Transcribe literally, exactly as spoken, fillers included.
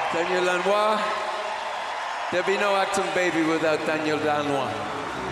Daniel Lanois. There'd be no Acton Baby without Daniel Lanois.